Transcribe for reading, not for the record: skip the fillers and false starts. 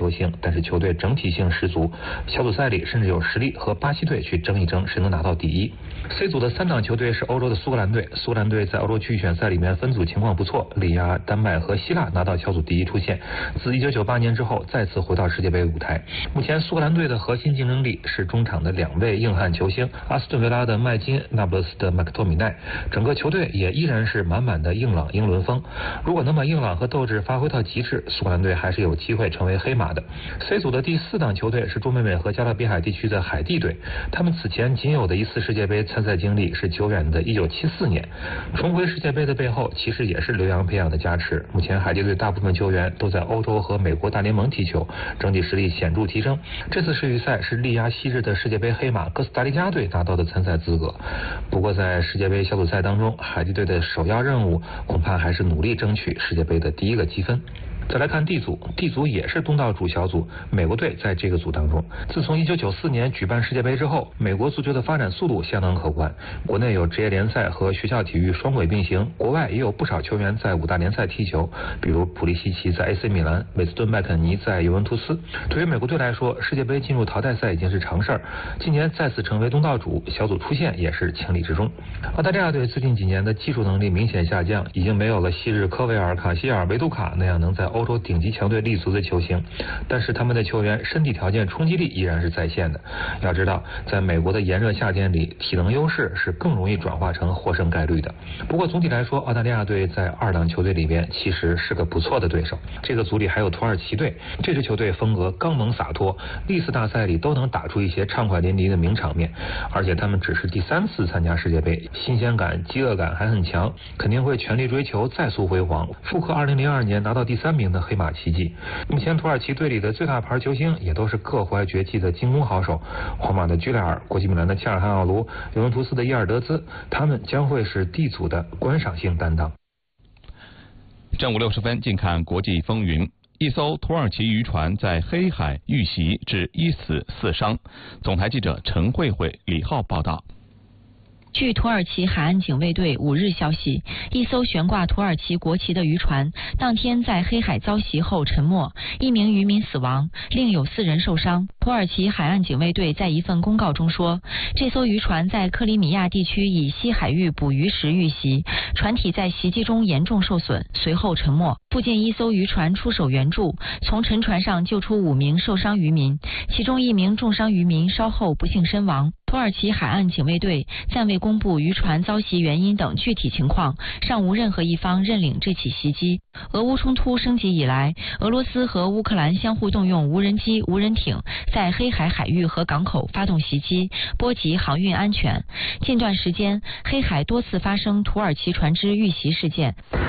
球星，但是球队整体性十足，小组赛里甚至有实力和巴西队去争一争谁能拿到第一。C 组的3档球队是欧洲的苏格兰队，苏格兰队在欧洲区预选赛里面分组情况不错，力压丹麦和希腊拿到小组第一出线，自1998年之后再次回到世界杯舞台。目前苏格兰队的核心竞争力是中场的2位硬汉球星，阿斯顿维拉的麦金、那不勒斯的麦克托米奈，整个球队也依然是满满的硬朗英伦风。如果能把硬朗和斗志发挥到极致，苏格兰队还是有机会成为黑马的。C 组的第4档球队是中北美和加勒比海地区的海地队，他们此前仅有的一次世界杯参赛经历是久远的1974年，重回世界杯的背后其实也是留洋培养的加持。目前海地队大部分球员都在欧洲和美国大联盟踢球，整体实力显著提升。这次世预赛是力压昔日的世界杯黑马哥斯达黎加队拿到的参赛资格。不过在世界杯小组赛当中，海地队的首要任务恐怕还是努力争取世界杯的第1个积分。再来看 D 组， D 组也是东道主小组，美国队在这个组当中。自从1994年举办世界杯之后，美国足球的发展速度相当可观，国内有职业联赛和学校体育双轨并行，国外也有不少球员在5大联赛踢球，比如普利西奇在 AC 米兰，韦斯顿麦肯尼在尤文图斯。对于美国队来说，世界杯进入淘汰赛已经是常事儿，今年再次成为东道主，小组出线也是情理之中。澳大利亚队最近几年的技术能力明显下降，已经没有了昔日科维尔、卡希尔、维杜卡那样能在欧洲顶级强队立足的球星，但是他们的球员身体条件冲击力依然是在线的。要知道，在美国的炎热夏天里，体能优势是更容易转化成获胜概率的。不过总体来说，澳大利亚队在2档球队里边其实是个不错的对手。这个组里还有土耳其队，这支球队风格刚猛洒脱，历次大赛里都能打出一些畅快淋漓的名场面，而且他们只是第3次参加世界杯，新鲜感、饥饿感还很强，肯定会全力追求再塑辉煌，复刻2002年拿到第3名的黑马奇迹。目前土耳其队里的最大牌球星也都是各怀绝技的进攻好手，皇马的居莱尔、国际米兰的切尔汉奥卢、尤文图斯的伊尔德兹，他们将会是 D 组的观赏性担当。 正午60分，近看国际风云。一艘土耳其渔船在黑海遇袭，致1死4伤。总台记者陈慧慧、李浩报道。 据土耳其海岸警卫队5日消息，一艘悬挂土耳其国旗的渔船当天在黑海遭袭后沉没，1名渔民死亡，另有4人受伤。土耳其海岸警卫队在一份公告中说，这艘渔船在克里米亚地区以西海域捕鱼时遇袭，船体在袭击中严重受损，随后沉没。附近一艘渔船出手援助，从沉船上救出5名受伤渔民，其中1名重伤渔民稍后不幸身亡。土耳其海岸警卫队暂未公布渔船遭袭原因等具体情况，尚无任何一方认领这起袭击。俄乌冲突升级以来，俄罗斯和乌克兰相互动用无人机、无人艇在黑海海域和港口发动袭击，波及航运安全。近段时间，黑海多次发生土耳其船只遇袭事件。